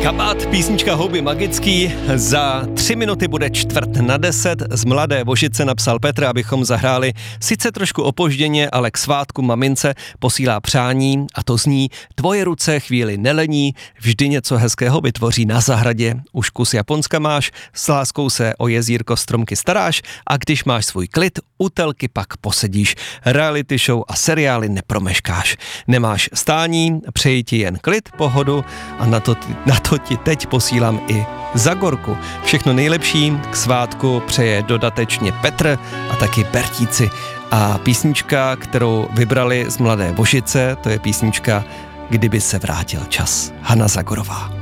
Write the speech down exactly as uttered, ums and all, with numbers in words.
Kabát, písnička Houby magický, za tři minuty bude čtvrt na deset, z Mladé Vožice napsal Petr, abychom zahráli sice trošku opožděně, ale k svátku mamince posílá přání a to zní: tvoje ruce chvíli nelení, vždy něco hezkého vytvoří na zahradě, už kus Japonska máš, s láskou se o jezírko stromky staráš a když máš svůj klid, u telky pak posedíš, reality show a seriály nepromeškáš, nemáš stání, přeji ti jen klid, pohodu a na to, na to ti teď posílám i Zagorku. Všechno nejlepší k svátku přeje dodatečně Petr a taky Bertíci. A písnička, kterou vybrali z Mladé Vožice, to je písnička Kdyby se vrátil čas. Hana Zagorová.